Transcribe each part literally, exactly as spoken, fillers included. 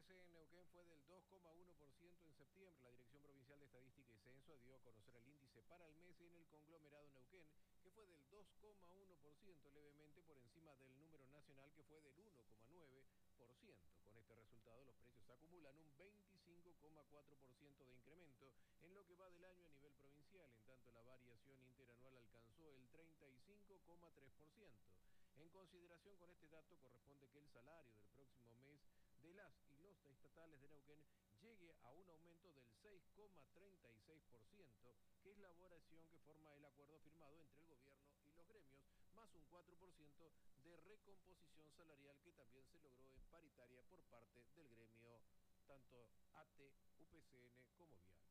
C en Neuquén fue del dos coma uno por ciento en septiembre. La Dirección Provincial de Estadística y Censo dio a conocer el índice para el mes en el conglomerado Neuquén, que fue del dos coma uno por ciento, levemente por encima del número nacional, que fue del uno coma nueve por ciento. Con este resultado, los precios acumulan un veinticinco coma cuatro por ciento de incremento en lo que va del año a nivel provincial. En tanto, la variación interanual alcanzó el treinta y cinco coma tres por ciento. En consideración con este dato, corresponde que el salario del próximo mes de las y los estatales de Neuquén llegue a un aumento del seis coma treinta y seis por ciento, que es la variación que forma el acuerdo firmado entre el gobierno y los gremios, más un cuatro por ciento de recomposición salarial que también se logró en paritaria por parte del gremio, tanto A T, U P C N como Viales.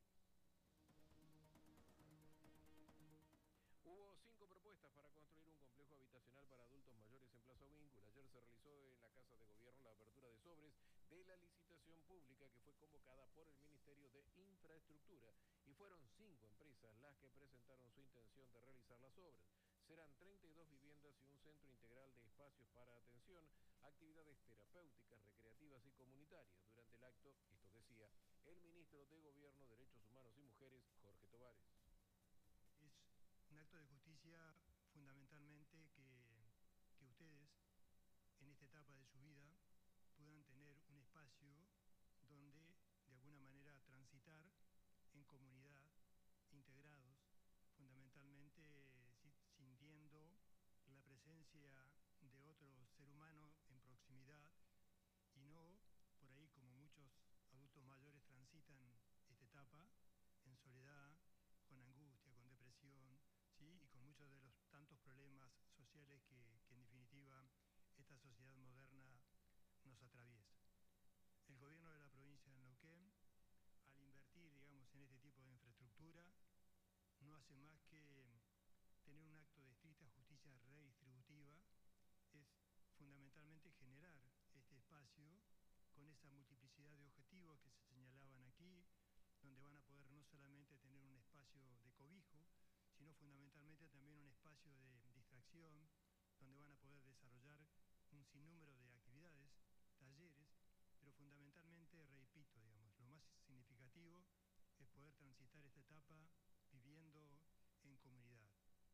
Hubo cinco propuestas para construir un complejo habitacional para adultos mayores en Plaza Víncula. Ayer se realizó en la Casa de Gobierno la apertura de sobres de la licitación pública que fue convocada por el Ministerio de Infraestructura, y fueron cinco empresas las que presentaron su intención de realizar las obras. Serán treinta y dos viviendas y un centro integral de espacios para atención, actividades terapéuticas, recreativas y comunitarias. Durante el acto, esto decía el ministro de Gobierno, Derechos Humanos y Mujeres, Jorge Tovares. Es un acto de justicia fundamentalmente que, que ustedes en esta etapa de su vida puedan tener un espacio donde de alguna manera transitar en comunidad, integrados, fundamentalmente sintiendo la presencia de otro ser humano en proximidad y no por ahí como muchos adultos mayores transitan esta etapa en soledad, con angustia, con depresión, ¿sí? Y con muchos de los tantos problemas sociales que, que en definitiva esta sociedad moderna nos atraviesa. El gobierno de la provincia de Neuquén, al invertir, digamos, en este tipo de infraestructura, no hace más que tener un acto de estricta justicia redistributiva, es fundamentalmente generar este espacio con esa multiplicidad de objetivos que se señalaban aquí, donde van a poder no solamente tener un espacio de cobijo, sino fundamentalmente también un espacio de distracción, donde van a poder desarrollar un sinnúmero de actividades, talleres, pero fundamentalmente, repito, digamos, lo más significativo es poder transitar esta etapa viviendo en comunidad.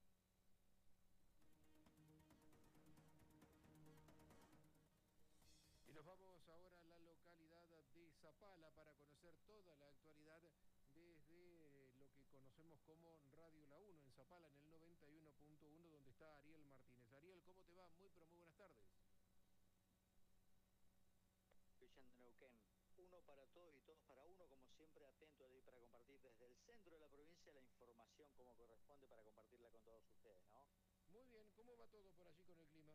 Y nos vamos ahora a la localidad de Zapala para conocer toda la actualidad desde lo que conocemos como Radio La uno en Zapala, en el noventa y uno punto uno, donde está Ariel Martínez. Ariel, ¿cómo te va? Muy, pero muy buenas tardes. Villando Neuquén, uno para todos y todos para uno, como siempre atento ahí para compartir desde el centro de la provincia la información como corresponde para compartirla con todos ustedes, ¿no? Muy bien, ¿cómo va todo por allí con el clima?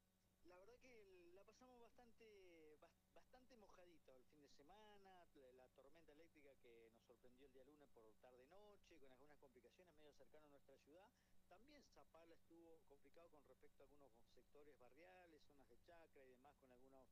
La verdad que la pasamos bastante bastante mojadito el fin de semana, la, la tormenta eléctrica que nos sorprendió el día lunes por tarde-noche, con algunas complicaciones medio cercanas a nuestra ciudad. También Zapala estuvo complicado con respecto a algunos sectores barriales, zonas de chacra y demás, con algunos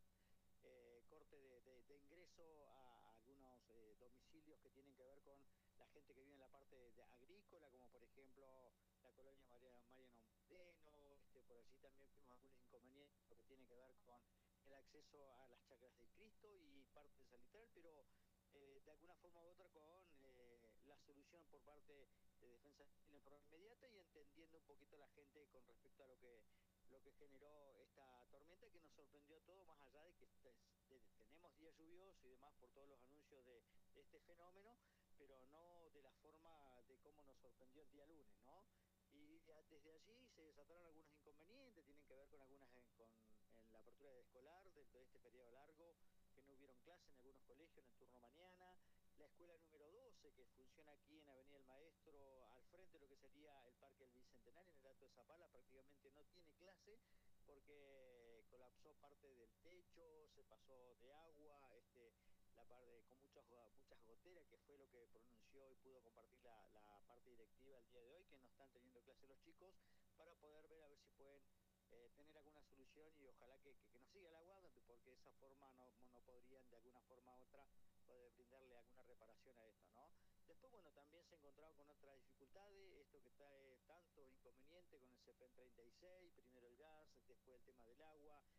eh, corte de, de, de ingreso a, a algunos eh, domicilios que tienen que ver con la gente que vive en la parte de, de agrícola, como por ejemplo la colonia Mariano, Mariano Moreno, este, por allí también tuvimos algunos inconvenientes que tiene que ver con el acceso a las chacras del Cristo y parte de San Literal, pero eh, de alguna forma u otra con eh, la solución por parte de Defensa Civil en forma inmediata y entendiendo un poquito a la gente con respecto a lo que lo que generó esta tormenta que nos sorprendió a todos, más allá de que de, tenemos días lluviosos y demás por todos los anuncios de, de este fenómeno, pero no de la forma de cómo nos sorprendió el día lunes, ¿no? Y desde allí se desataron algunos inconvenientes, tienen que ver con algunas con en la apertura de escolar de, de este periodo largo, que no hubieron clase en algunos colegios en el turno mañana, la escuela número doce que funciona aquí en Avenida El Maestro, al frente de lo que sería el Parque del Bicentenario, en el Alto de Zapala, prácticamente no tiene clase porque colapsó parte del techo, se pasó de agua, este, la parte con muchas muchas goteras, que fue lo que pronunció y pudo compartir la, la parte directiva el día de hoy, que no están teniendo clase los chicos, para poder ver a ver si pueden eh, tener alguna solución y ojalá que, que, que no siga el agua, porque de esa forma no, no podrían de alguna forma u otra poder brindarle alguna reparación a esto, ¿no? Después, bueno, también se encontraron con otras dificultades, esto que trae tantos inconvenientes con el C P N treinta y seis, primero el gas, después el tema del agua,